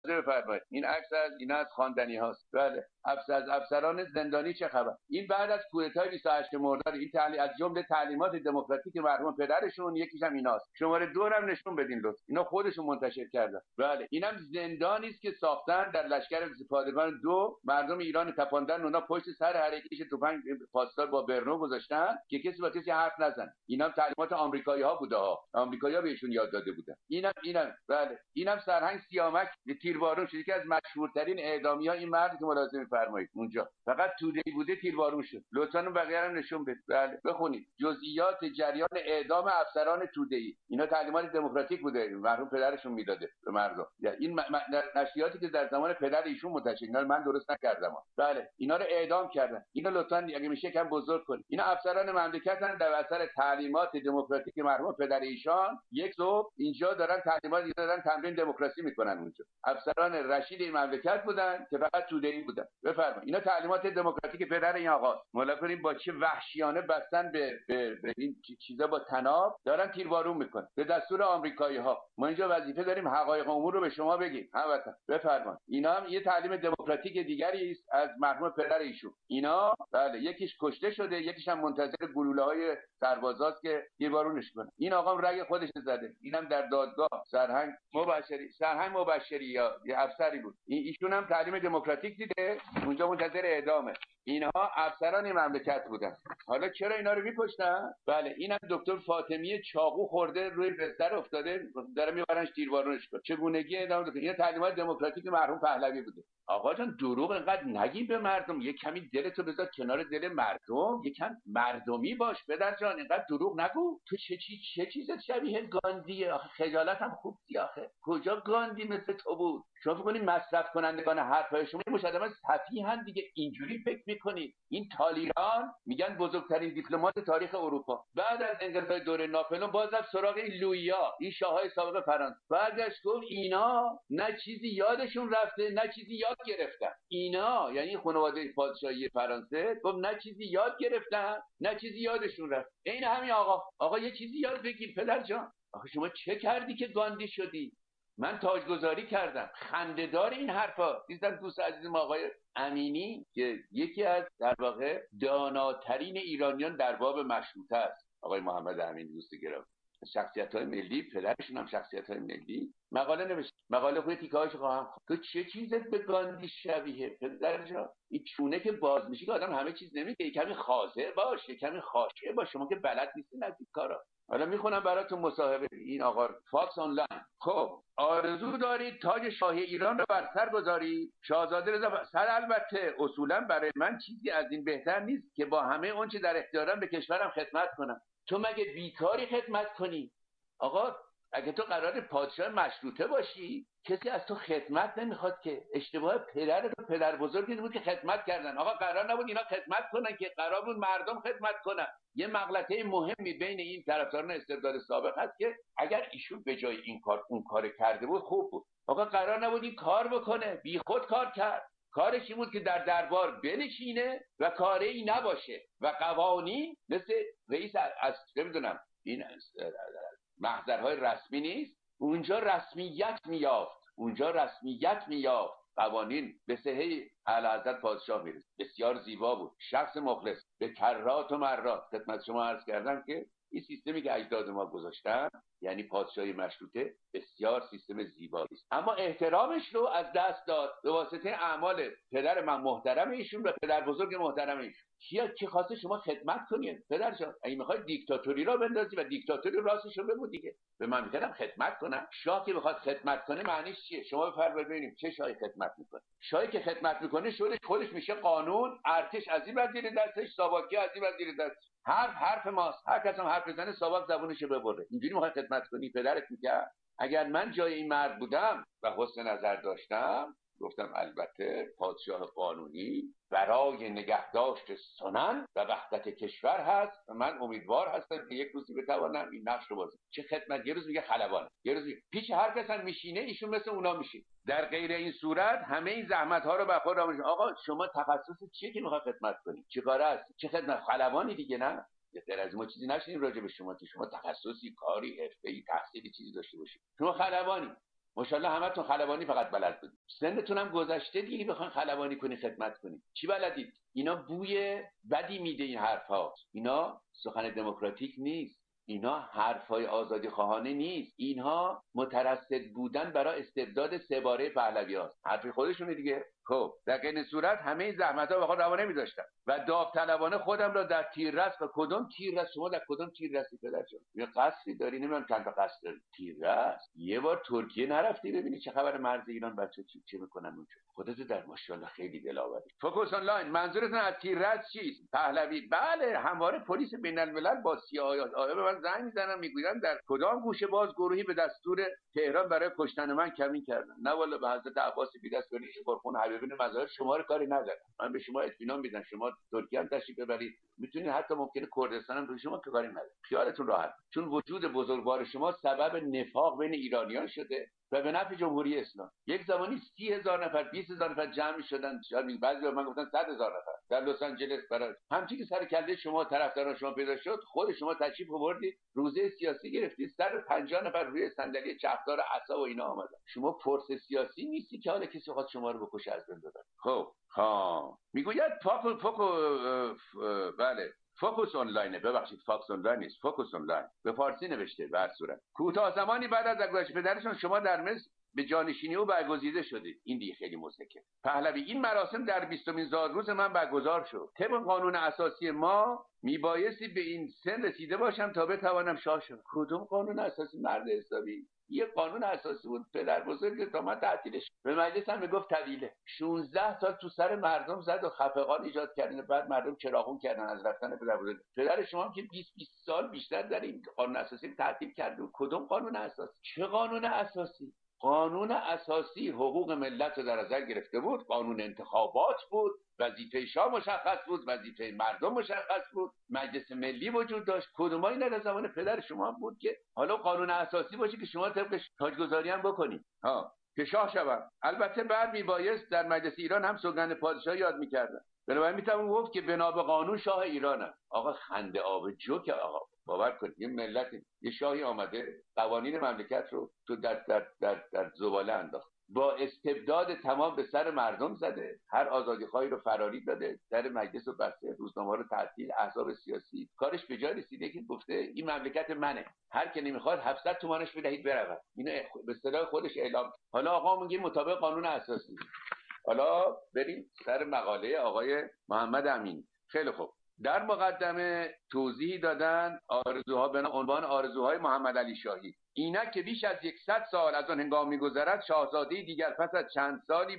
بفرمایید. این عکس از اینا از خواندنی هاست. بله. از افسران زندانی چه خبر؟ این بعد از کودتای 28 مرداد این از جمله تعلیمات دموکراتیک مرحوم پدرشون یکیش هم ایناست. شماره 2 هم نشون بدین لطفا. اینا خودشون منتشر کردن. بله. اینم زندانی است که ساختن در لشکر پادگان 2 مردم ایران تپاندن، اونا پشت سر هر یکیش تفنگ پاسدار با برنو گذاشتن که کسی با کسی حرف نزنه. اینم تعلیمات آمریکایی‌ها بوده ها. آمریکایی‌ها بهشون یاد داده بودن. اینم بله. اینم سرهنگ سیامک تیربارون شد که از مشهورترین اعدامی‌ها این مرد که ملاحظه می‌فرمایید اونجا فقط توده‌ای بوده تیربارون شد. لطفاً اون بقیه رو نشون بدید. بله بخونید جزئیات جریان اعدام افسران توده‌ای. اینا تعلیمات دموکراتیک بوده مرحوم پدرشون میداده به مردم. این نشریاتی که در زمان پدر ایشون منتشر اینا من درست نکردم. بله اینا رو اعدام کردن. اینا لطفاً اگه میشه کم بزرگ کنید. اینا افسران مملکتن در اثر تعلیمات دموکراتیک مرحوم پدر ایشان. یک صبح اینجا دارن تعلیمات دادن تمرین دموکراسی میکنن اونجا. افسران رشید این مملکت بودن که فقط توده‌ای بودن. بفرمایید. اینا تعلیمات دموکراتیک پدر این آقاست. مولا کنیم با چه وحشیانه بستن به این چیزا با تناب دارن تیربارون میکنن به دستور آمریکایی‌ها. ما اینجا وظیفه داریم حقایق امور رو به شما بگیم. هموطن بفرمایید. اینا هم یه تعلیم دموکراتیک دیگری است از مرحوم پدر ایشون. اینا بله یکیش کشته شده، یکیش هم منتظر گلوله‌های سربازاست که تیربارونش کنه. این آقا رأی خودش زده. اینم در دادگاه سرهنگ مبشری یا افسری بود. ایشون هم تعلیم دموکراتیک دیده، اونجا منتظر اعدامه. اینها افسران مملکت بودن. حالا چرا اینا رو می‌کشتن؟ بله اینم دکتر فاطمی چاقو خورده روی بستر افتاده داره میبرنش تیربارونش کنه. چگونگی اعدام دکتر. این تعلیمات دموکراتیک مرحوم پهلوی بوده. آقا جان دروغ انقدر نگی به مردم. یه کمی دلتو بذار کنار دل مردم، یکم مردمی باش. پدر جان اینقدر دروغ نگو. تو چه چیزت شبیه گاندیه؟ آخه خجالت هم خوب دی آخه. کجا گاندی مثل تو بود؟ شما فکر کنید مصرف کنندگان حرفای شما مشدداً سفیهن دیگه. اینجوری فکر میکنید این تالیران میگن بزرگترین دیپلمات تاریخ اروپا. بعد از انقلاب دوره ناپلئون باز رفت سراغ این لویا، این شاههای سابق فرانسه. برگشت گفت اینا نه چیزی یادشون رفته نه چیزی یاد گرفتن. اینا یعنی خانواده پادشاهی فرانسه گفت نه چیزی یاد گرفتن نه چیزی یادشون رفت. این همین آقا یه چیزی یاد بگیر پدر جان. آخه شما چه کردی که گاندی شدی؟ من تاجگذاری کردم. خنده‌دار این حرفا. دیدم دوست عزیزم آقای امینی که یکی از در واقع داناترین ایرانیان در باب مشروطه است. آقای محمد امینی دوست گرامی. شخصیت‌های ملی، پدرشون هم شخصیت‌های ملی مقاله نوشت. مقاله خود تیکه‌هاش خواهم. تو چه چیزت به گاندی شبیه پدر جان؟ این چونه که باز میشه که آدم همه چیز نمیگه. یک کمی خاضع باش، یک کمی خاشه باش. شما که بلد نیستین از این کارا. حالا میخونم براتون مصاحبه این آقا فاکس آنلاین. خب آرزو دارید تاج شاهی ایران رو بر سر گذارید؟ شاهزاده رضا سر البته اصولا برای من چیزی از این بهتر نیست که با همه اون چه در اختیارم به کشورم خدمت کنم. تو مگه بیکاری خدمت کنی؟ آقا اگه تو قرار پادشاه مشروطه باشی کسی از تو خدمت نمیخواد که. اشتباه پدر بزرگی بود که خدمت کردن. آقا قرار نبود اینا خدمت کنن که، قرار بود مردم خدمت کنن. یه مغلطه مهمی بین این طرفداران استبداد سابق هست که اگر ایشون به جای این کار اون کار کرده بود خوب بود. آقا قرار نبود این کار بکنه، بی خود کار کرد. کارش این بود که در دربار بنشینه و کاری نباشه و قوانین مثل رئیس از نمیدونم این محضرهای رسمی نیست، اونجا رسمیت میافت. قوانین به صحه اعلیحضرت پادشاه میرسید. بسیار زیبا بود. شخص مخلص به کرات و مرات خدمت شما عرض کردم که این سیستمی که اجداد ما گذاشتن یعنی پادشاهی مشروطه بسیار سیستم زیبایی است. اما احترامش رو از دست داد به واسطه اعمال پدر من محترم ایشون و پدر بزرگ محترم ایشون. کی خواسته شما خدمت کنید پدر جان؟ اگه میخواید دیکتاتوری را بندازی و دیکتاتوری راستش رو بگو دیگه. به من میگن خدمت کنم. شاه که بخواد خدمت کنه معنیش چیه؟ شما بفرمایید ببینیم چه شاهی خدمت میکنه. شاهی که خدمت میکنه خودش میشه قانون، ارتش از این ور زیر دستش، ساواکی از این ور زیر دستش. حرف ماست. هر کس هم حرف بزنه ساواک زبونشو ببره. اینجوری میخواد خدمت کنی؟ پدرت میگه اگر من جای این مرد بودم و حسن نظر داشتم گفتم البته پادشاه قانونی برای نگهداشت سنن و وحدت کشور هست و من امیدوار هستم که یک روزی بتوانم این نقش رو بازی. چه خدمت؟ یه روز میگه خلبان، یه روز میگه پیش هر کس هم میشینه ایشون مثل اونا میشه. در غیر این صورت همه این زحمت ها رو به خود آموزش. آقا شما تخصص چیه که میخواد خدمت کنی؟ چیکاره است؟ چه خدمت؟ خلبانی دیگه نه؟ غیر از ما چیزی نشینیم راجع به شما که شما تخصصی، کاری، حرفه‌ای، تحصیلی چیزی داشته باشید. شما خلبانی. ماشاءالله همتون خلبانی فقط بلد بود. سنتون هم گذشته دیگه بخواید خلبانی کنی خدمت کنی. چی بلدید؟ اینا بوی بدی میده این حرفا. اینا سخن دموکراتیک نیست. اینا حرفای آزادی خواهانه نیست. اینها مترصد بودن برای استبداد سه باره پهلوی‌هاست. حرف خودشونه دیگه. خب در این صورت همه این زحمت‌ها واقعا روا نمی‌داشتم و داوطلبانه خودم را در تیررس و کدوم تیررس شما در کدوم تیررسی پدر جان یه قصری داری نمیدونم چند تا قصر داری تیررس یه بار ترکیه نرفتی ببینی چه خبر مرز ایران بچه چی میکنن اونجا خودت در ماشاءالله خیلی دلاوری فوکوس آنلاین منظورتون از تیررس چیست پهلوی بله همواره پلیس بین‌الملل با CIA به من زنگ میزنن میگویند در کدام گوشه باز گروهی به دستور تهران برای کشتن من کمین کردن نه والا به حضرت عباس بی‌دست کنید قرخون حبیبین مظاهر شما رو کاری ندارم من به شما اطمینان میدم شما ترکیه هم تشریف ببرید میتونید حتی ممکنه کردستان هم به شما که کاری نداره خیالتون راحت چون وجود بزرگوار شما سبب نفاق بین ایرانیان شده و به نفع جمهوری اسلامی یک زمانی 30,000 نفر 20,000 نفر جمع می‌شدن شاید بعضی من گفتن 100,000 نفر در لس آنجلس برای همچین که سر کله شما طرفداران شما پیدا شد خود شما تشریف آوردید روزه سیاسی گرفتید 150 نفر روی صندلی چرخدار عصا و اینا آمدن شما فرس سیاسی نیستی که حالا کسی خواست شما رو بکشه از بین ببره خب میگوید بله فوکوس آنلاینه ببخشید فاکس آنلاین نیست فوکوس آنلاین به فارسی نوشته به هر صورت کوتاه زمانی بعد از گذشت پدرشون شما در مصر به جانشینی او برگزیده شدید این دیگه خیلی مضحکه پهلوی این مراسم در 20مین زادروز من برگزار شد طبق قانون اساسی ما میبایستی به این سن رسیده باشم تا بتوانم شاه شم کدوم قانون اساسی مرد حسابی یه قانون اساسی بود پدر بزرگ تا من تعطیلش به مجلس هم میگفت طویله 16 سال تو سر مردم زد و خفقان ایجاد کردن بعد مردم چراغون کردن از رفتن پدر بزرگ پدر شما هم که 20 سال بیشتر در این قانون اساسی تعطیل کرد کدوم قانون اساسی چه قانون اساسی قانون اساسی حقوق ملت رو در نظر گرفته بود قانون انتخابات بود وظیفه شاه مشخص بود وظیفه مردم مشخص بود مجلس ملی وجود داشت کدومایی نه در زمان پدر شما بود که حالا قانون اساسی باشه که شما طبقش تاجگذاری هم بکنید که شاه شوم البته بعد میبایست در مجلس ایران هم سوگند پادشاهی یاد میکردن بنابراین میتونم گفت که بنا به قانون شاه ایرانم آقا خنده آب جوک آقا باور کنید یه ملت یه شاهی آمده قوانین مملکت رو تو در زباله انداخت با استبداد تمام به سر مردم زده هر آزادیخواهی رو فراری داده در مجلس رو بسته روزنامه رو تعطیل احزاب سیاسی کارش به جای رسیده که گفته این مملکت منه هر کی نمیخواد 700 تومانش بدهید برود اینو به اصطلاح خودش اعلام حالا آقا میگه مطابق قانون اساسی حالا بریم سر مقاله آقای محمد امینی خیلی خوب در مقدمه توضیحی دادن آرزوها به عنوان آرزوهای محمد علی شاهی اینک که بیش از 100 سال از آن هنگام می‌گذرد شاهزاده دیگر پس از چند سالی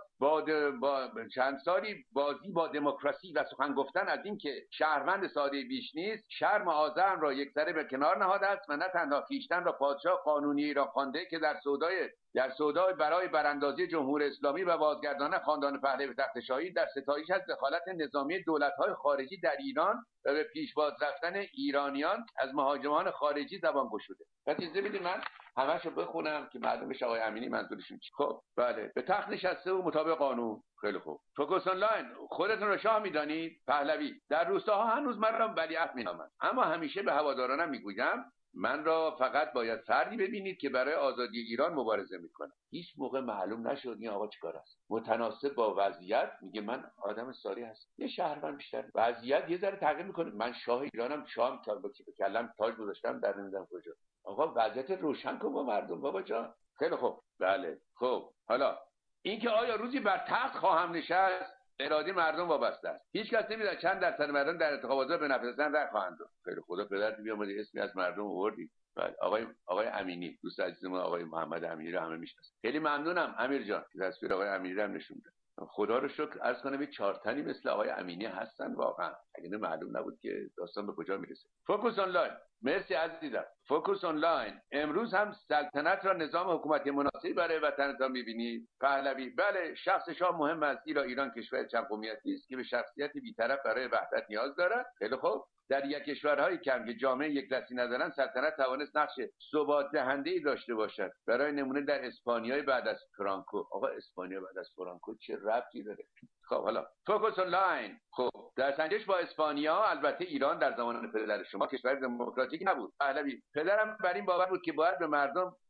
بازی با دموکراسی و سخن گفتن از این که شهروند ساده بیش نیست شرم آزرم را یکسره به کنار نهاده است و نه تنها خویشتن را پادشاه قانونی ایران خوانده که در سودای برای براندازی جمهوری اسلامی و بازگرداندن خاندان پهلوی به تخت شاهی در ستایش از دخالت نظامی دولت‌های خارجی در ایران و به پیشواز رفتن ایرانیان از مهاجمان خارجی زبان گشوده. اجازه بدید من همه‌شو بخونم که معلوم بشه آقای امینی منظورشون چیه. خب بله به تخت نشسته و مطابق قانون خیلی خوب. فوکوس آنلاین خودتون رو شاه می‌دانید پهلوی در روستاها هنوز من را ولیعهد می‌نامند اما همیشه به هوادارانم میگویم من را فقط باید فردی ببینید که برای آزادی ایران مبارزه میکنه هیچ موقع معلوم نشد این آقا چیکار است متناسب با وضعیت میگه من آدم ساری هستم یه شهروند بیشتر وضعیت یه ذره تغییر میکنه من شاه ایرانم شام تا به کلم تاج گذاشتم در نمیدونم کجا آقا وضعیت روشن کن با مردم بابا جان خیلی خوب بله خب حالا اینکه آیا روزی بر تخت خواهم نشست اراده مردم وابسته است هیچ کس نمیدونه چند درصد مردم در انتخابات به نفع زدن رأی خواهند داد خیلی خدا پدرت بیامده اسمی از مردم آوردی بله آقای امینی دوست عزیز ما آقای محمد امینی رو همه میشناسن خیلی ممنونم امیر جان که تصویر آقای امینی رو هم نشون داد خدا رو شکر عرض کنم یک 4 تنی مثل آقای امینی هستن واقعا اگه معلوم نبود که داستان به کجا میرسه فوکوس آنلاین مرسی عزیزم فوکوس آنلاین امروز هم سلطنت را نظام حکومتی مناسبی برای وطنتان می‌بینید پهلوی بله شخص شاه مهم است زیرا ایران کشور چند قومیتی است که به شخصیت بی‌طرف برای وحدت نیاز دارد خیلی خوب در یک کشورهایی که جامعه یک دستی ندارند سلطنت توانست نقش ثبات دهنده‌ای داشته باشد برای نمونه در اسپانیای بعد از فرانکو آقا اسپانیا بعد از فرانکو چه ربطی داره خب حالا فوکوس آنلاین خب در سنجش با اسپانیا البته ایران در زمان پدر شما کشور دموکراتیک نبود پهلوی پدرم بر این باور بود که باید به مردم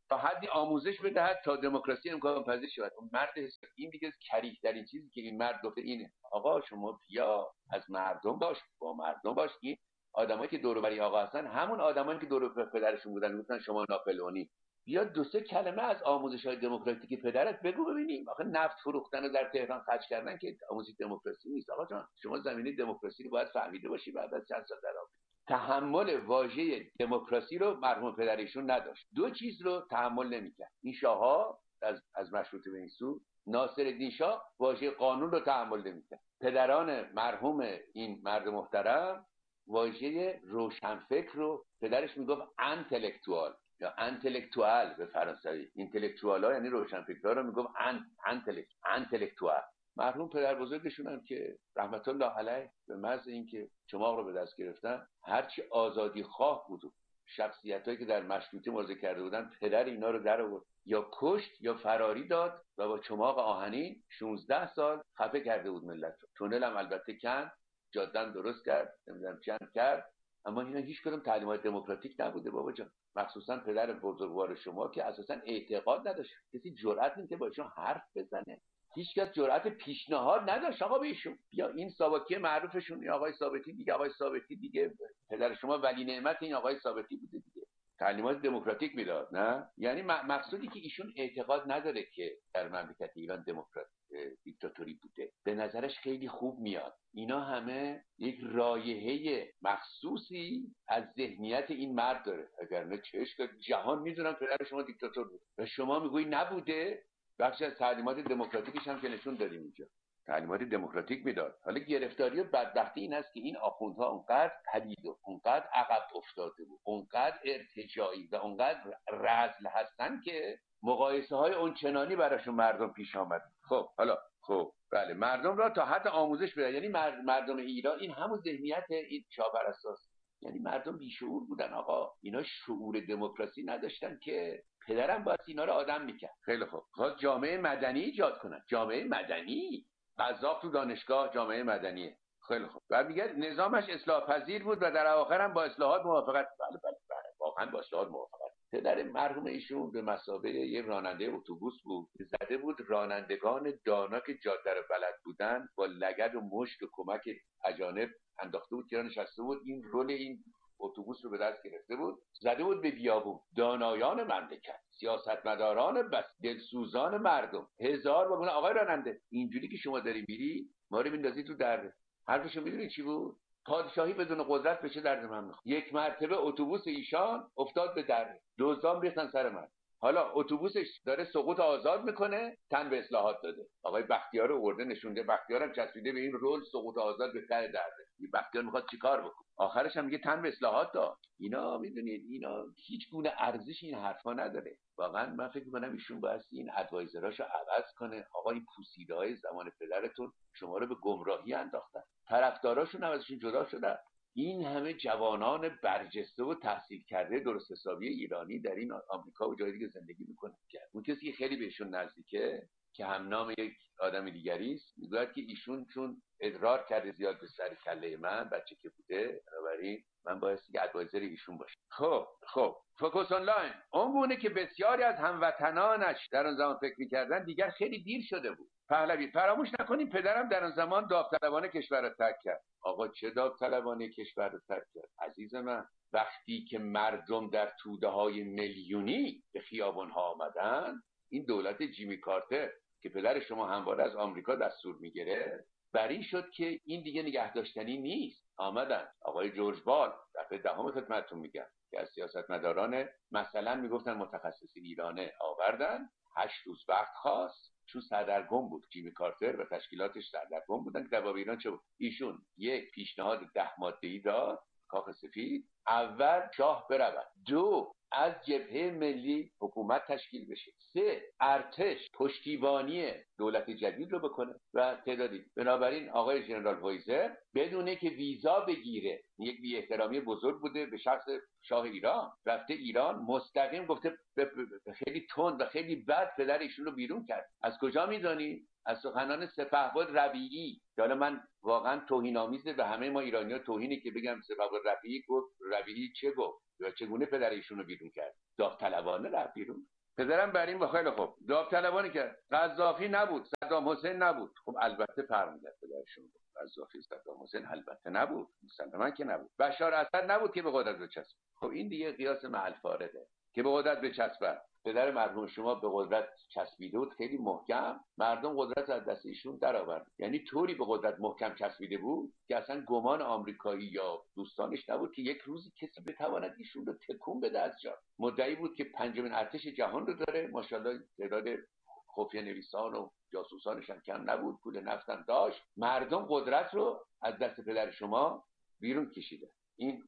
تا حدی آموزش بدهد تا دموکراسی امکان پذیر شود. اون مرد این دیگه کریه در این چیزی که این مرد گفته اینه: آقا شما بیا از مردم باش، با مردم باش. این آدمایی که دور و بر آقا هستن همون آدمایی که دور و بر پدرشون بودن، گفتن شما ناپلئونی. بیا دو سه کلمه از آموزش‌های دموکراتیک پدرت بگو ببینیم. آخه نفت فروختن و در تهران خرج کردن که آموزش دموکراسی نیست. آقا جان شما زمینه دموکراسی رو باید فهمیده باشی بعد از چند سال در تحمل واژه دموکراسی رو مرحوم پدرشون نداشت. دو چیز رو تحمل نمی‌کرد. این شاه‌ها از مشروطه به این سو، ناصرالدین شاه واژه قانون رو تحمل نمی‌کرد. پدران مرحوم این مرد محترم واژه روشنفکر رو، پدرش میگفت انتלקتوال یا انتלקتوال به فرانسوی. اینتלקتوال‌ها یعنی روشنفکرها رو میگفت انتלקتوال. مرحوم پدر بزرگشون هم که رحمت الله علیه به محض اینکه چماق رو به دست گرفتن، هرچی آزادی خواه بود، شخصیتایی که در مشروطه مبارزه کرده بودن، پدر اینا رو در آورد، یا کشت یا فراری داد و با چماق آهنین 16 سال خفه کرده بود ملت رو. تونل هم البته کند، جاده هم درست کرد، نمیدونم چی هم کرد، اما اینا هیچ کدوم تعلیمات دموکراتیک نبوده بابا جان. مخصوصا پدر بزرگوار شما که اساسا اعتقاد نداشت، کسی جرئت نمی‌کرد که با ایشون حرف بزنه، هیچکس جرأت پیشنهاد نداشت آقا بهشون. یا این ساواکی معروفشون، این آقای ثابتی دیگه، آقای ثابتی دیگه پدر شما ولی نعمت این آقای ثابتی بوده دیگه، تعلیمات دموکراتیک میداد. نه یعنی مقصودی که ایشون اعتقاد نداره که در مملکت ایران دموکرات دیکتاتوری بوده، به نظرش خیلی خوب میاد. اینا همه یک رایحه مخصوصی از ذهنیت این مرد داره، اگر چشم جهان میدونم پدر شما دیکتاتور بود و شما میگویی نبوده. بخشی از تعلیمات دموکراتیکش هم که نشون دادیم اینجا، تعلیمات دموکراتیک میداد. حالا گرفتاری و بدبختی این است که این آخوندها اونقدر پلید و اونقدر عقب افتاده بود، اونقدر ارتجاعی و اونقدر رذل هستن که مقایسه های اونچنانی براشون مردم پیش آمد. خب حالا بله، مردم را تا حد آموزش بده. یعنی مردم ایران این همون ذهنیت این شاه بر اساس، یعنی مردم بیشعور بودن آقا، اینا شعور دموکراسی نداشتن که پدرم باید اینا رو آدم میکرد. خیلی خوب، خواست جامعه مدنی ایجاد کنن. جامعه مدنی، قذاف تو دانشگاه جامعه مدنیه. خیلی خوب. بعد میگه نظامش اصلاح پذیر بود و در آخر هم با اصلاحات موافقت. بله واقعا با اصلاحات موافقت. پدر مرحوم ایشون به مثابه یک راننده اتوبوس بود، زده بود رانندگان دانا که جاده رو بلد بودن با لگد و مشت و کمک اجانب انداخته بود که نشسته بود، این رول این اتوبوس رو به دست گرفته بود، زده بود به بیابون. دانایان مملکت، سیاستمداران بس، دلسوزان مردم، هزار بگونه آقای راننده اینجوری که شما داری میری ما رو میندازی تو درد. حرفشو میدونی چی بود؟ پادشاهی بدون قدرت بشه درد من میخواد. یک مرتبه اتوبوس ایشان افتاد به درد، دزدان ریختن سر من. حالا اتوبوسش داره سقوط آزاد میکنه، تن به اصلاحات داده. آقای بختیار رو ورده نشونده، بختیار هم چسبیده به این رول سقوط آزاد به ته درده. این بختیار میخواد چیکار بکنه؟ آخرش هم میگه تن به اصلاحات داد. اینا میدونید اینا هیچ گونه ارزش این حرفا نداره. واقعا من فکر میکنم ایشون باید این ادوایزراشو عوض کنه. آقا این پوسیده‌های زمان پدرتون شما رو به گمراهی انداختن، طرفداراشون هم ازشون جدا شدن. این همه جوانان برجسته و تحصیل کرده درست حسابی ایرانی در این آمریکا و جای دیگه زندگی میکنه. اون کسی که خیلی بهشون نزدیکه که هم نام یک آدم دیگری است، میگه که ایشون چون ادرار کرده زیاد به سر کله من بچه که بوده، بنابراین من باید که ادوایزر ایشون باشم. خب فوکوس آنلاین اون گونه که بسیاری از هموطنانش در اون زمان فکر میکردن دیگر خیلی دیر شده بود. پهلوی فراموش نکنیم پدرم در اون زمان داوطلبانه کشور رو ترک کرد. آقا چه داوطلبانه کشور رو ترک کرد عزیز من؟ وقتی که مردم در توده‌های میلیونی به خیابان‌ها آمدن، این دولت جیمی کارتر که پدر شما همواره از آمریکا دستور میگیره بری شد که این دیگه نگه داشتنی نیست. آمدن آقای جورج بال، دفعه دهم خدمتتون میگم، که از سیاستمداران مثلا میگفتن متخصصین ایرانه آوردن، 8 روز وقت خواست، چون سردرگم بود جیمی کارتر و تشکیلاتش سردرگم بودن که در باب ایران چه بود. ایشون یک پیشنهاد 10 ماده‌ای داد، کاخ سفید: اول شاه برود، 2 از جبهه ملی حکومت تشکیل بشه، 3 ارتش پشتیبانی دولت جدید رو بکنه و تعدادی. بنابراین آقای ژنرال وایزر بدونه که ویزا بگیره، یک بی احترامی بزرگ بوده به شخص شاه ایران، رفته ایران مستقیم گفته خیلی تند و خیلی بد پدر ایشون رو بیرون کرد. از کجا میدونی؟ از سخنان سپهبد ربیعی. حالا من واقعا توهین‌آمیزه به همه ما ایرانی‌ها توهینی که بگم سپهبد ربیعی گفت. ربیعی چه گفت و چگونه پدر ایشون رو بیرون کرد؟ داوطلبانه رفت بیرون. پدرم بر این با خیلی خوب داوطلبانه کرد. قذافی نبود، صدام حسین نبود. خب البته فرق می‌کرد پدرشون. قذافی صدام حسین البته نبود، مسلماً که نبود. بشار اسد نبود که به قدرت بچسبه. خب این دیگه قیاس محل فارغه که به قدرت بچسبه. پدر مرحوم شما به قدرت چسبیده بود خیلی محکم، مردم قدرت از دست ایشون درآورد. یعنی طوری به قدرت محکم چسبیده بود که اصلا گمان آمریکایی یا دوستانش نبود که یک روزی کسی بتواند ایشون رو تکون بده از جا. مدعی بود که پنجمین ارتش جهان رو داره، ماشاءالله تعداد خفیه نویسان و جاسوسانش هم کم نبود، پول نفت هم داشت. مردم قدرت رو از دست پدر شما بیرون کشیده. این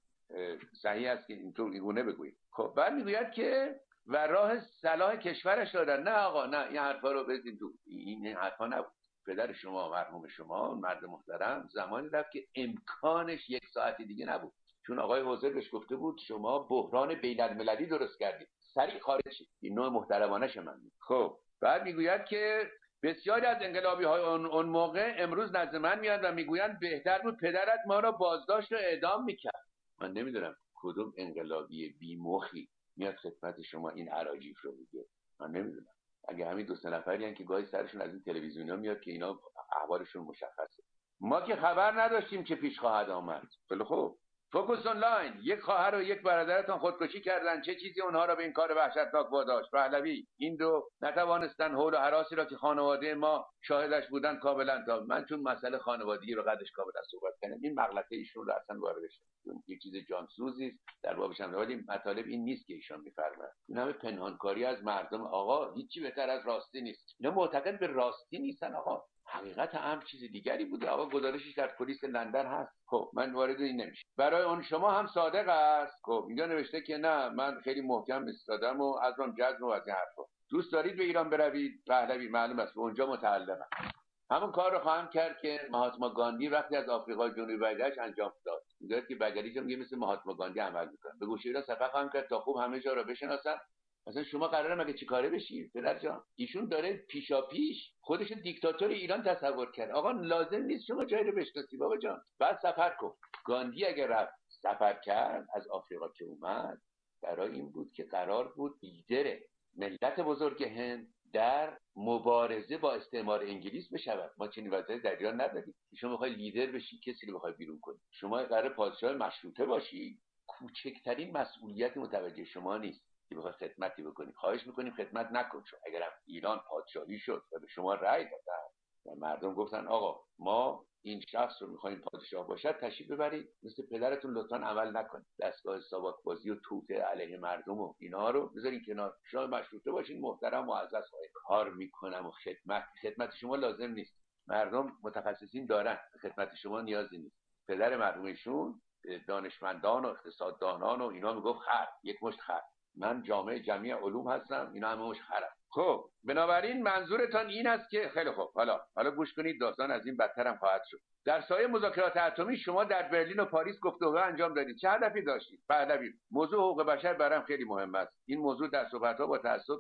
صحیح است که اینطور اینگونه بگویید. خب بعد میگوید که و راه صلاح کشورش دادن. نه آقا، نه، این حرفا رو بزنید تو. این حرفا نبود. پدر شما، مرحوم شما، مرد محترم، زمانی رفت که امکانش یک ساعت دیگه نبود، چون آقای حوزر بهش گفته بود شما بحران بین‌المللی درست کردید، سریع خارج شید. این نوع محترمانه من. خب بعد میگوید که بسیاری از انقلابی های اون موقع امروز نزد من میاد و میگویند بهتر بود پدرت ما را بازداشت و اعدام میکرد. من نمیدونم کدوم انقلابی بی‌مخی میاد خدمت شما این اراجیف رو میگه. من نمیدونم. اگه همین دو سه نفری هستن که گاهی سرشون از این تلویزیون‌ها میاد که اینا احوالشون مشخصه. ما که خبر نداشتیم که پیش خواهد آمد. خیلی خوب. فوکوس آنلاین، یک خواهر و یک برادرتان خودکشی کردند. چه چیزی اونها را به این کار وحشتناک واداشت؟ پهلوی: این دو نتوانستند حول و هراسی را که خانواده ما شاهدش بودند کاملا تا. من چون مسئله خانوادگی رو قدش کاملا صحبت کردم، این مغلطه ایشون رو اصلا واردش نکنید. یک چیز جانسوزی است در بابش هم، ولی مطالب این نیست که ایشون میفرمایند. این همه پنهانکاری از مردم. آقا هیچی بهتر از راستی نیست. اینا معتقد به راستی نیستن آقا. حقیقت هم چیز دیگری بوده. آقا گزارشش در پلیس لندن هست. خب من وارد این نمیشه. برای اون شما هم صادق است. خب اینجا نوشته که نه، من خیلی محکم ایستادم و از اون جزم و از این حرفا. دوست دارید به ایران بروید؟ پهلوی: معلوم است اونجا متعلقم. همون کار رو خواهم کرد که مهاتما گاندی وقتی از آفریقای جنوبی برگشت انجام داد. میگه که برگشتم میگه مثل مهاتما گاندی عمل میکنه. به گوشه ایران سفر خواهم کرد تا خوب همه جا رو بشناسن. مثلا شما قراره مگه چیکاره بشی پدر جان؟ ایشون داره پیشاپیش خودش دیکتاتور ایران تصور کرد. آقا لازم نیست شما جایی رو بشناسی بابا جان. بعد سفر کن. گاندی اگر رفت سفر کرد از آفریقا که اومد، برای این بود که قرار بود لیدر ملت بزرگ هند در مبارزه با استعمار انگلیس بشود. ما چنین وضعیتی در ایران نداریم. شما میخوای لیدر بشی، کسی رو میخوای بیرون کنی. شما قراره پادشاه مشروطه باشی، کوچکترین مسئولیت متوجه شما نیست که بخوای خدمتی بکنی. خواهش میکنیم خدمت نکن. چون اگر ایران پادشاهی شد و به شما رأی دادن و مردم گفتن آقا ما این شخص رو میخوایم پادشاه باشد، تشریف ببرید مثل پدرتون لطفاً عمل نکنید. دستگاه ساواک بازی و توطئه علیه مردم و اینا رو بذارین کنار. شما مشروطه باشین، محترم معزز کار میکنم و خدمت شما لازم نیست. مردم متخصصین دارن، خدمت شما نیازی نیست. پدر مرحومشون دانشمندان و اقتصاددانان و اینا میگفت خر، یک مشت خر. من جامعه جمعی علوم هستم، اینا همه مشت خرم. خب بنابراین منظورتان این است که خیلی خوب، حالا گوش کنید، داستان از این بدتر هم خواهد شد. در سایه مذاکرات اتمی شما در برلین و پاریس گفتگوها انجام دادید. چه هدفی داشتید؟ پهلوی: موضوع حقوق بشر برام خیلی مهم است. این موضوع در صحبت‌ها با تعصب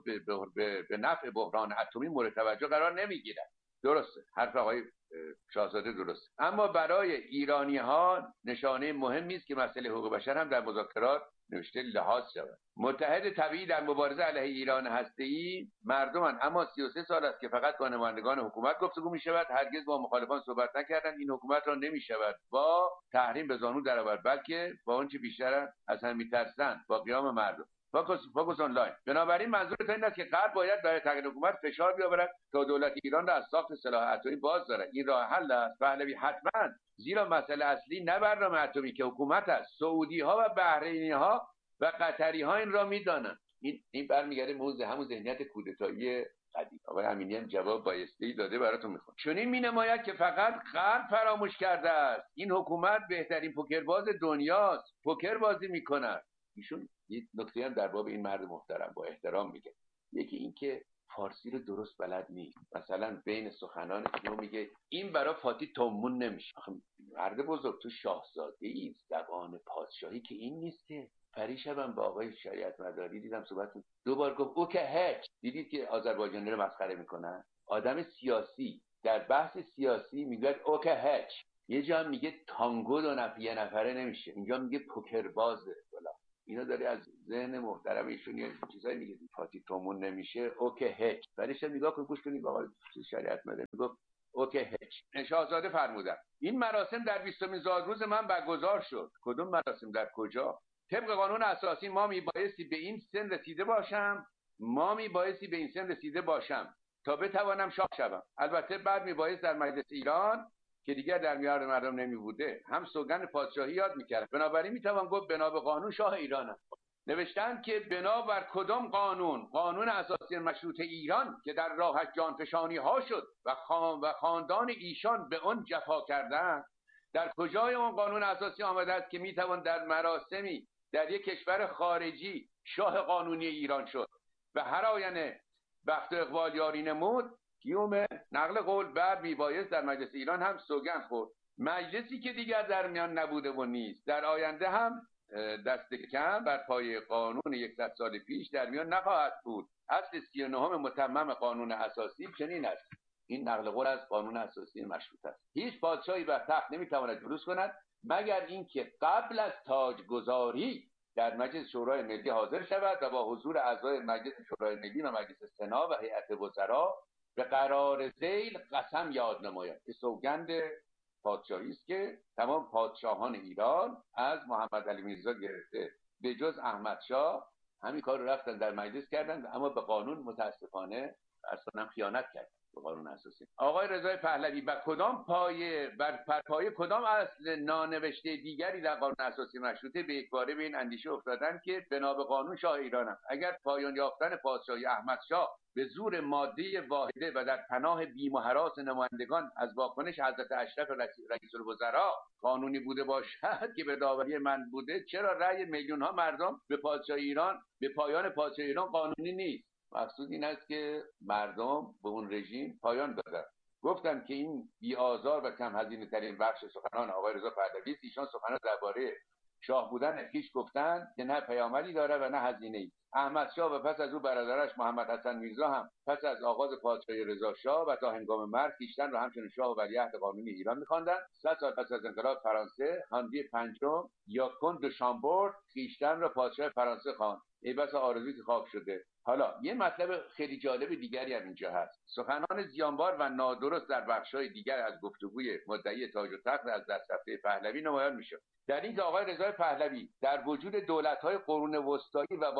به نفع بحران اتمی مورد توجه قرار نمیگیرد. درسته، حرف آقای شاهزاده درست، اما برای ایرانی‌ها نشانه مهمی است که مسئله حقوق بشر هم در مذاکرات نوشته لحاظ شود. متحد طبیعی در مبارزه علیه ایران هسته‌ای مردمان، اما 33 سال است که فقط با نمایندگان حکومت گفتگو می‌شود. هرگز با مخالفان صحبت نکردند. این حکومت را نمی‌شود با تحریم به زانو درآورد، بلکه با اون چه بیشتر از هم می‌ترسند با قیام مردم. فوکوس آنلاین: بنابراین منظورت این است که غرب باید برای تغییر حکومت فشار بیاورد تا دولت ایران را از ساخت سلاح اتمی باز دارد. این راه حل است؟ پهلوی: حتما، زیرا مسئله اصلی نه برنامه اتمی که حکومت است. سعودی ها و بحرینی ها و قطری ها این را میدانند. این برمیگرده موضوع همون ذهنیت کودتایی قدیم. آقای امینی هم جواب بایستی داده، براتون میخونم. چون این مینماید که فقط غرب فراموش کرده است. این حکومت بهترین پوکرباز دنیاست، پوکر بازی میکند. ایشون یک نکته هم در باب این مرد محترم با احترام میگه. یکی این که فارسی رو درست بلد نیست. مثلا بین سخنان اینو میگه این برای فاتی تومون نمیشه. آخه مرد بزرگ، تو شاهزاده ای، زبان پادشاهی که این نیست که. پریشبم با آقای شریعت مداری دیدم صحبت دو بار گفت او که هیچ. دیدید که آذربایجانی رو مسخره میکنن؟ آدم سیاسی در بحث سیاسی میگه او که هیچ. یه جا میگه تانگو یه نفره نمیشه، اینجا میگه پوکر بازه. اینا داره از ذهن محترم ایشون یه چیزایی میگه، فاتی تومون نمیشه اوکی هچ، ولیش نگاه کن گوش کنید آقا شریعت مدار میگفت اوکی هچ. شاهزاده فرمودن این مراسم در 20 زادروز من برگزار شد. کدوم مراسم؟ در کجا؟ طبق قانون اساسی ما میبایستی به این سن رسیده باشم تا بتوانم شاه شوم. البته بعد میبایست در مجلس ایران که دیگر در میان مردم نمیبوده هم سوگند پادشاهی یاد میکرد. بنابراین میتوان گفت بنا به قانون شاه ایرانم. نوشتن که بنابر کدام قانون اساسی مشروطه ایران که در راهش جانفشانی ها شد و خاندان ایشان به آن جفا کردند، در کجای اون قانون اساسی آمده است که میتوان در مراسمی در یک کشور خارجی شاه قانونی ایران شد و هر آینه بخت و اقبال یاری نمود؟ کیومه نقل قول بعد میبایست در مجلس ایران هم سوگند خورد. مجلسی که دیگر در میان نبوده و نیست در آینده هم دست کم بر پای قانون 100 سال پیش در میان نخواهد بود. اصل 39 متمم قانون اساسی چنین است. این نقل قول از قانون اساسی مشروطه است. هیچ پادشاهی بر تخت نمیتواند جلوس کند مگر اینکه قبل از تاجگذاری در مجلس شورای ملی حاضر شود و با حضور اعضای مجلس شورای ملی و مجلس سنا و هیئت وزرا به قرار ذیل قسم یاد نماید که سوگند پادشاهی است که تمام پادشاهان ایران از محمد علی میرزا گرفته به جز احمد شاه همین کار رو رفتن در مجلس کردن، اما به قانون متاسفانه اصلا خیانت کردن به قانون اساسی. آقای رضای پهلوی بر پای کدام اصل نانوشته دیگری در قانون اساسی مشروطه به یکباره به این اندیشه افتادن که بنا به قانون شاه ایرانم؟ اگر پایان یافتن پادشاهی احمد شاه به زور ماده واحده و در پناه بیم و هراس نمایندگان از واکنش حضرت اشرف رئیس الوزراء قانونی بوده باشد که به داوری من بوده، چرا رأی میلیون ها مردم به پایان پادشاهی ایران قانونی نیست؟ مقصود این است که مردم به اون رژیم پایان دادن. گفتم که این بی آزار و کم هزینه ترین بخش سخنان آقای رضا پهلوی است. ایشان سخنان درباره شاه بودن خویش گفتند که نه پیامدی داره و نه هزینه‌ای. احمد شاه و پس از او برادرش محمد حسن میرزا هم پس از آغاز پادشاهی رضا شاه و تا هنگام مرگ خویشتن را همچون شاه و ولیعهد قانونی ایران می‌خواندند. 100 سال پس از انقلاب فرانسه هانری پنجم یا کند دو شامبورد خویشتن را پادشاه فرانسه خواند. ای بس آرزویی که خواب شده. حالا یه مطلب خیلی جالب دیگری هم اینجا هست. سخنان زیانبار و نادرست در بخش‌های دیگر از گفتگوی مدعی تاج و تخت از دست رفته پهلوی نمایان می‌شد. در این که آقای رضای پهلوی در وجود دولت‌های قرون وسطایی و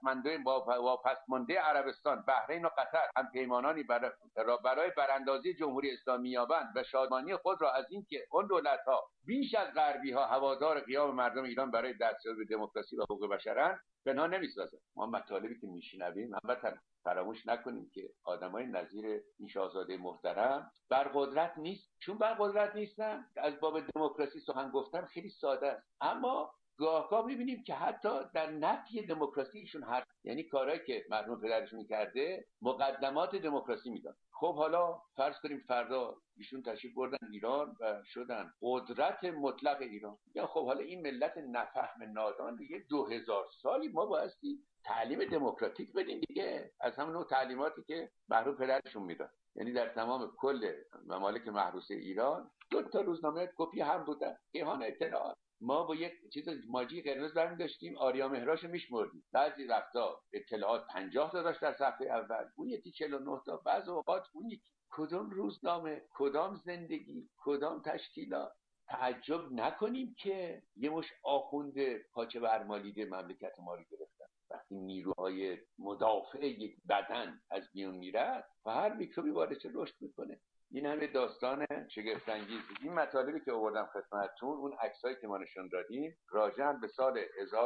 واپسمانده عربستان، بحرین و قطر هم پیمانانی برای براندازی جمهوری اسلامی یابند و شادمانی خود را از اینکه اون دولت‌ها بیش از غربی‌ها هوادار قیام مردم ایران برای دستیابی به دموکراسی و حقوق بشرند پنهان نمی‌سازد. ما مطالبی که میشنویم البته فراموش نکنیم که آدمای نظیر این شاهزاده محترم بر قدرت نیست. چون بر قدرت نیستن از باب دموکراسی سخن گفتن خیلی ساده است، اما گاهگاه می‌بینیم که حتی در نفی دموکراسیشون هر یعنی کارهایی که مرحوم پدرشون کرده مقدمات دموکراسی میدن. خب حالا فرض کنیم فردا ایشون تشریف بردن ایران و شدن قدرت مطلق ایران. یا خب حالا این ملت نفهم نادان دیگه 2000 سالی ما بایستی تعلیم دموکراتیک بدیم دیگه، از همون نوع تعلیماتی که مرحوم پدرشون میداد. یعنی در تمام کل ممالک محروسه ایران 2 تا روزنامه کپی هم بودن، کیهان اطلاعات. ما با یک چیز ماجی قرمز برمی داشتیم، آریا مهراشو میشمردیم. بعضی وقتا اطلاعات 50 تا داشت در صفحه اول، اون یکی 49 تا، بعضی اوقات اون یکی. کدام روزنامه، کدام زندگی، کدام تشکیلات؟ تعجب نکنیم که یه مش آخونده پاچه برمالیده مملکت ما رو گرفتن. وقتی نیروهای مدافع یک بدن از میون میرد و هر میکروبی واردش رشد میکنه. این همه داستان شگفت‌انگیز. این مطالبی که آوردم خدمتتون، اون عکسایی که ما نشون دادیم راجع به سال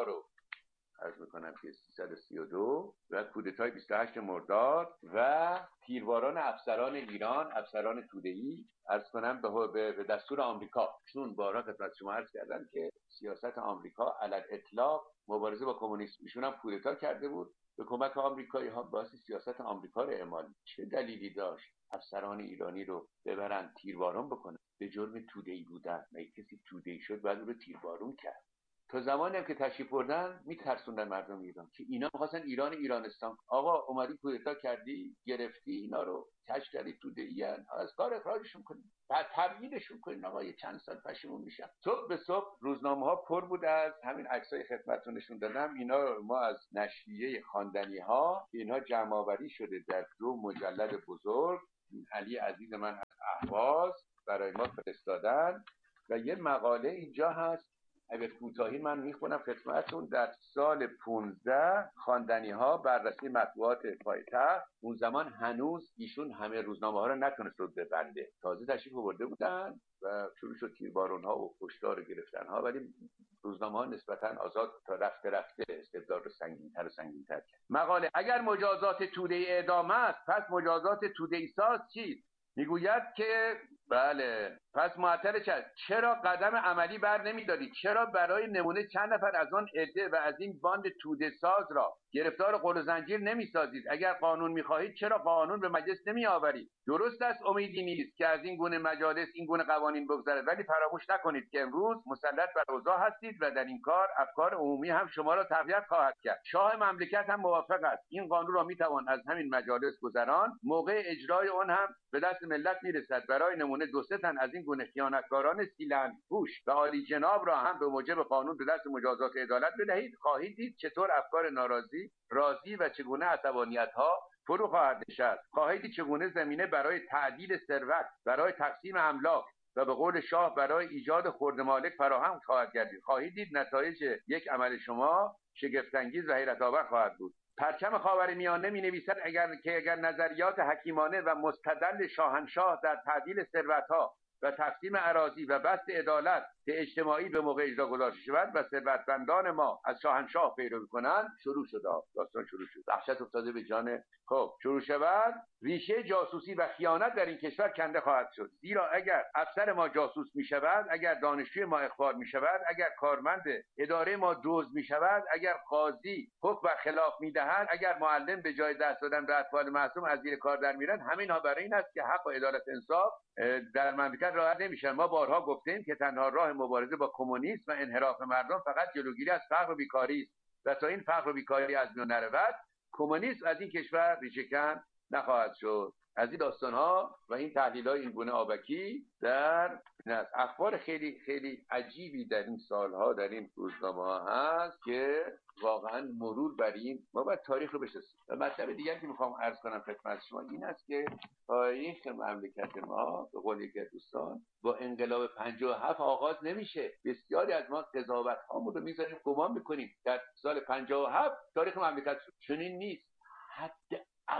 1332 و کودتای 28 مرداد و تیرواران افسران ایران، افسران توده‌ای، عرض کنم به دستور آمریکا. چون بارها خدمت شما عرض کردم که سیاست آمریکا علی الاطلاق مبارزه با کمونیسم، ایشون هم کودتا کرده بود به کمک آمریکایی‌ها، باعث سیاست آمریکا رو اعمال. چه دلیلی داشت افسران ایرانی رو ببرن تیرواران بکنن به جرم توده‌ای بودن؟ کسی توده‌ای شد بعد رو تیروارون کرد. تا زمانی هم که تشریف بردن میترسوندن مردم ایران که اینا میخواستن ایرانستان. آقا اومدی کودتا کردی، گرفتی اینا رو، کش کردی، توده این از کار اخراجشون کنید، بعد تبعیدشون کنید. آقا یه چند سال پشیمون میشن. صبح به صبح روزنامه ها پر بود از همین عکسای خدمتتون نشون دادم. اینا ما از نشریه خواندنی ها، اینها جمع آوری شده در 2 مجلد بزرگ. علی عزیز من از اهواز برای ما فرستادن و یه مقاله اینجا هست، اگر کوتاهی من میخونم خدمتتون. در سال 15 خواندنی ها بررسی مطبوعات پایتخت، اون زمان هنوز ایشون همه روزنامه ها رو نتونست رو ببنده، تازه تشریف آورده بودن و شروع شد تیربارون ها و کشتار گرفتن ها، ولی روزنامه ها نسبتا آزاد تا رفته استبداد رو سنگین‌تر و سنگین‌تر کرد. مقاله: اگر مجازات توده‌ای اعدام است، پس مجازات توده‌ای ساز چیست؟ میگوید که بله، پس معطل چرا قدم عملی بر نمیدارید؟ چرا برای نمونه چند نفر از آن عده و از این باند توده ساز را گرفتار قل و زنجیر نمیسازید؟ اگر قانون میخواهید چرا قانون به مجلس نمیآورید؟ درست است امیدی نیست که از این گونه مجالس این گونه قوانین بگذرد، ولی فراموش نکنید که امروز مسلط بر اوضاع هستید و در این کار افکار عمومی هم شما را تقویت خواهد کرد. شاه مملکت هم موافق است. این قانون را میتوان از همین مجالس گذران، موقع اجرای آن هم به دست ملت میرسد. برای نمونه 2-3 تن از این گونه خیانتکاران سیلند پوش و عالی جناب را هم به موجب قانون به دست مجازات عدالت بدهید. خواهید دید چطور افکار ناراضی راضی و چگونه عصبانیت‌ها فرو خواهد نشست. خواهید دید چگونه زمینه برای تعدیل ثروت، برای تقسیم املاک و به قول شاه برای ایجاد خرد مالک فراهم خواهد گردید. خواهید دید نتایج یک عمل شما شگفت‌انگیز و حیرت آور خواهد بود. پرچم خاورمیانه می‌نویسد اگر نظریات حکیمانه و مستدل شاهنشاه در تعدیل ثروت‌ها و تقسیم اراضی و بسط عدالت اجتماعی به موقع اجرا گذاشته شود و ثروتمندان ما از شاهنشاه پیروی کنند، شروع شد. داستان شروع شد. وحشت افتاده به جان. شروع شود، ریشه جاسوسی و خیانت در این کشور کنده خواهد شد. زیرا اگر افسر ما جاسوس می شود، اگر دانشجوی ما اخبار می شود، اگر کارمند اداره ما دزد می شود، اگر قاضی حکم خلاف می دهد، اگر معلم به جای دست دادن به اطفال معصوم از زیر کار در میرن، همین ها برای این است که حق و عدالت انصاف در مملکت رعایت نمیشه. ما بارها گفتیم که تنها راه مبارزه با کمونیسم و انحراف مردم فقط جلوگیری از فقر و بیکاری است و تا این فقر و بیکاری از میان نرود، کمونیسم از این کشور ریشه‌کن نخواهد شد. از این داستان‌ها و این تحلیل‌های این گونه آبکی در اخبار خیلی خیلی عجیبی در این سالها در این روزنامه‌ها هست که واقعا مرور بر این ما باید تاریخ رو بشناسیم. و مطلب دیگری که میخوام عرض کنم خدمت شما این است که تاریخ مملکت ما به قول یکی از دوستان با انقلاب 57 آغاز نمیشه. بسیاری از ما قضاوت‌هامون رو میذاریم گمان میکنیم در سال 57 تاریخ مملکت شد. چنین نیست. حد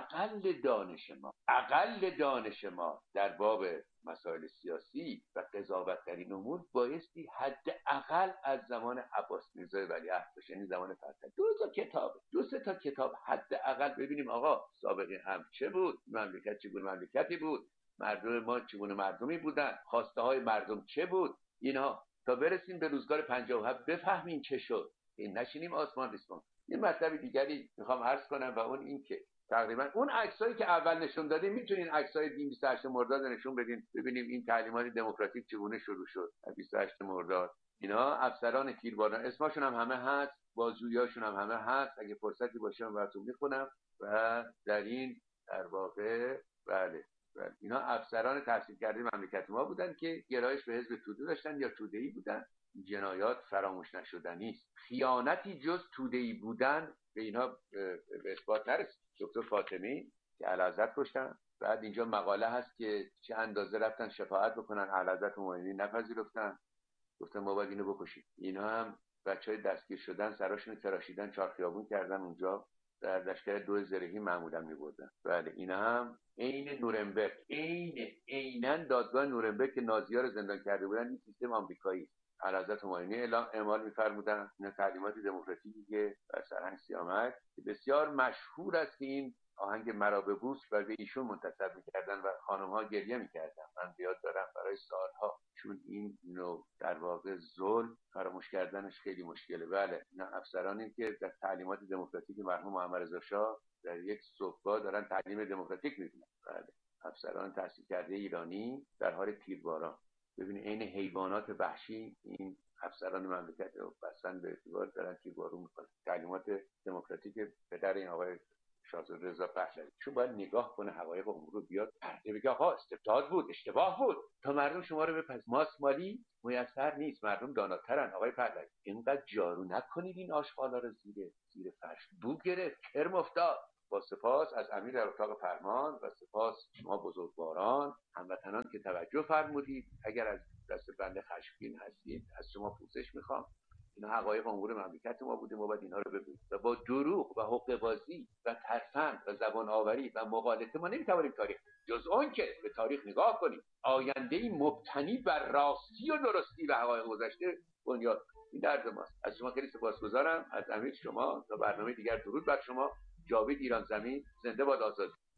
اقل دانش ما در باب مسائل سیاسی و قضاوت در این امور بایستی حداقل از زمان عباس میرزا ولیعهد باشه، یعنی زمان فتح. 2 تا کتاب حداقل ببینیم آقا سابقه هم چه بود، مملکت چگونه مملکتی بود، مردم ما چگونه مردمی بودن، خواسته های مردم چه بود، اینها تا برسیم به روزگار 57 بفهمیم چه شد. این نشینیم آسمان ریسمان. این مطلب دیگری میخوام عرض کنم و اون این که تقریبا اون عکسایی که اول نشون دادیم میتونین عکسای 28 مرداد نشون بدین ببینیم این تعلیمات دموکراتیک چگونه شروع شد. 28 مرداد اینا افسران تیرباران اسمشون هم همه هست، بازجوییاشون هم همه هست. اگه فرصتی باشه من براتون میخونم. و در این در واقع بله اینا افسران تحصیل کرده مملکت ما بودن که گرایش به حزب توده داشتن یا توده‌ای بودن. جنایات فراموش نشدنی است. خیانتی جز توده‌ای بودن به اینا به اثبات نرسید. دکتر فاطمی که اعلیحضرت کشتن، بعد اینجا مقاله هست که چه اندازه رفتن شفاعت بکنن، اعلیحضرت مومنین نپذیرفتن، گفتن ما باید اینو بکشیم. اینا هم بچهای دستگیر شدن سراشون تراشیدن، چارخیابون کردن اونجا در لشکر 2 زرهی معمولا می‌بردن. بله اینا هم عین نورنبرگ، عیناً دادگاه نورنبرگ که نازی‌ها رو زندان کرده بودن، این سیستم آمریکایی اعلیحضرت مومنی اعمال می‌فرمودن. اینا تعلیمات دموکراتیکی که در سرهنگ سیامک بسیار مشهور است. این آهنگ مرا ببوس و به ایشون منتسب می‌کردن و خانم‌ها گریه می‌کردن. من یاد دارم برای سالها، چون این نوع در واقع ظلم فراموش کردنش خیلی مشکله. بله اینا افسرانی که در تعلیمات دموکراتیک مرحوم محمد رضا شاه در یک صبحگاه دارن تعلیم دموکراتیک می‌دن. بله افسران تحصیل کرده ایرانی در حال تیرباران. ببینید عین حیوانات وحشی این افسران مملکت رو بستن به اعتبار دارن که بارون میکنن. تعلیمات دموکراتیک پدر این آقای شاهزاده رضا پهلوی چون باید نگاه کنه حقایق امور رو، بیاد پرده بگه آقا استبداد بود، اشتباه بود، تا مردم شما رو بپذیرن. ماست مالی میسر نیست، مردم داناترن. آقای پهلوی اینقدر جارو نکنید این آشغالا رو زیر فرش. بو گرفت، کرم افتاد. با سپاس از امیر در اتاق فرمان و سپاس شما بزرگواران هموطنان که توجه فرمودید. اگر از دست بنده خشمگین هستید از شما پوزش میخوام. اینا حقایق امور مملکت ما بوده، ما باید اینها رو بگوییم و با دروغ و حقه بازی و ترفند و زبان آوری و مغالطه ما نمیتوانیم تاریخ، جز اون که به تاریخ نگاه کنیم آینده مبتنی بر راستی و درستی و حقایق گذشته بنیاد. این درد ماست. از شما خیلی سپاسگزارم، از امیر شما. تا برنامه دیگر درود بر شما. جاوید ایران زمین، زنده باد آزادی.